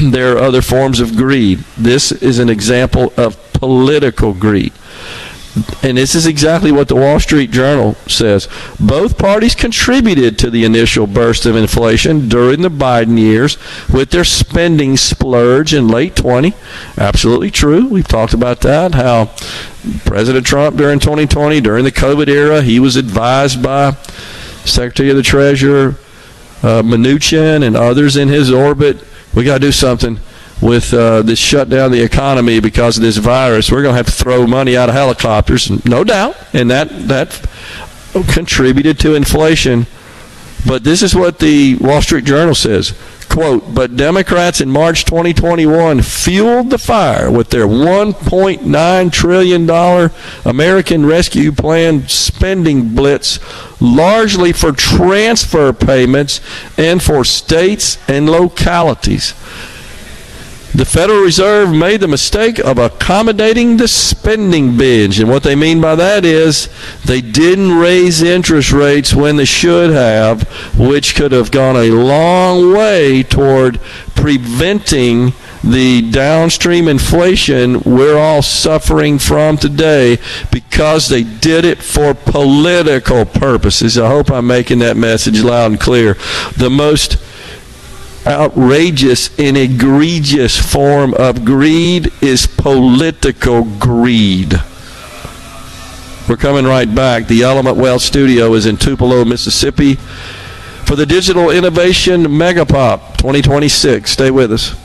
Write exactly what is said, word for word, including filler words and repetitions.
there are other forms of greed. This is an example of political greed. And this is exactly what the Wall Street Journal says. Both parties contributed to the initial burst of inflation during the Biden years with their spending splurge in late twenty. Absolutely true. We've talked about that, how President Trump during twenty twenty, during the COVID era, he was advised by Secretary of the Treasury, uh, Mnuchin, and others in his orbit, we got to do something with uh, this shutdown of the economy because of this virus. We're going to have to throw money out of helicopters, no doubt, and that that contributed to inflation. But this is what the Wall Street Journal says, quote, but Democrats in March twenty twenty-one fueled the fire with their one point nine trillion dollars American Rescue Plan spending blitz, largely for transfer payments and for states and localities. The Federal Reserve made the mistake of accommodating the spending binge. And what they mean by that is they didn't raise interest rates when they should have, which could have gone a long way toward preventing the downstream inflation we're all suffering from today, because they did it for political purposes. I hope I'm making that message loud and clear. The most outrageous and egregious form of greed is political greed. We're coming right back. The Element Wealth Studio is in Tupelo, Mississippi for the Digital Innovation Megapop twenty twenty-six. Stay with us.